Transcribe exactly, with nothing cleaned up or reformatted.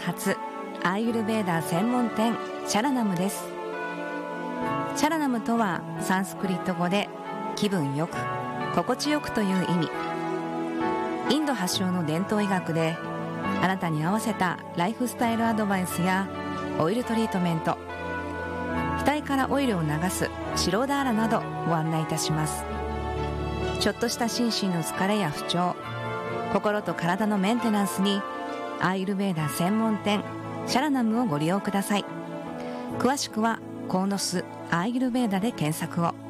初アーユルヴェーダ専門店シャラナムです。シャラナムとはサンスクリット語で気分よく心地よくという意味。インド発祥の伝統医学であなたに合わせたライフスタイルアドバイスやオイルトリートメント、額からオイルを流すシロダーラなどご案内いたします。ちょっとした心身の疲れや不調、心と体のメンテナンスにアーユルヴェーダ専門店シャラナムをご利用ください。詳しくはコーノスアーユルヴェーダで検索を。